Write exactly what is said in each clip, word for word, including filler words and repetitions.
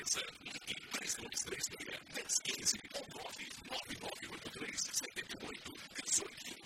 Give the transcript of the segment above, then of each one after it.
Ligue mais dois três seis, dez quinze ou nove nove nove oito três, sete oito um oito.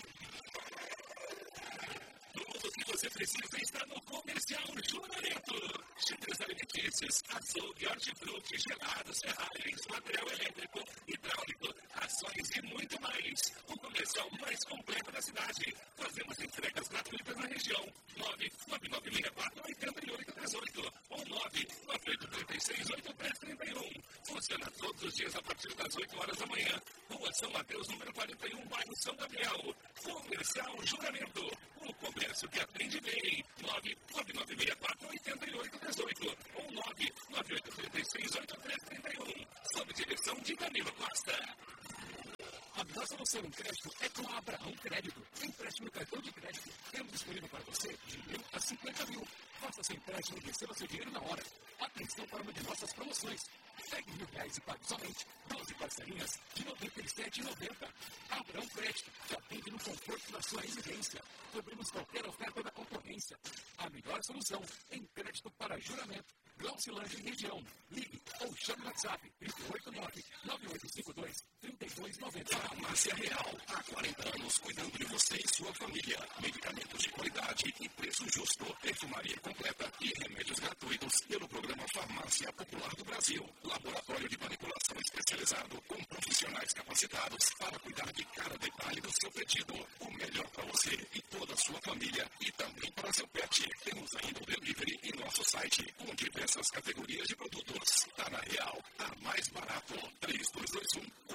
Tudo que você precisa está no Comercial Juramento. Chifres alimentícios, açougue, hortifruti, gelados, ferragens, material elétrico, hidráulico, ações e muito mais. O comercial mais completo da cidade. Fazemos entregas gratuitas na região. nove nove nove seis quatro oito oito três oito ou nove nove oito três seis oito três três um. Funciona todos os dias a partir das oito horas da manhã. Rua São Mateus, número quarenta e um, bairro São Gabriel. Comercial Juramento. O comércio que atende bem. nove nove nove seis quatro oito oito três oito ou nove nove oito três seis oito três três um. Sob direção de Danilo Costa. A melhor solução em crédito é com a Abraão Crédito. Empréstimo no cartão de crédito. Temos disponível para você de mil a cinquenta mil. Faça seu empréstimo e receba seu dinheiro na hora. Atenção para uma de nossas promoções. Pegue mil reais e pague somente doze parcelinhas de noventa e sete reais e noventa centavos. Abraão Crédito, que atende no conforto da sua residência. Cobrimos qualquer oferta da concorrência. A melhor solução em crédito para juramento. Glaucilândia e região. Ligue ou chame no WhatsApp oito nove nove oito cinco dois três dois nove zero. Farmácia Real. Há quarenta anos cuidando de você e sua família. Medicamentos de qualidade e preço justo. Perfumaria completa e remédios gratuitos pelo programa Farmácia Popular do Brasil. Laboratório de manipulação especializado com profissionais capacitados para cuidar de cada detalhe do seu pedido. O melhor para você e toda a sua família e também para seu pet. Temos ainda o delivery em nosso site com diversas categorias de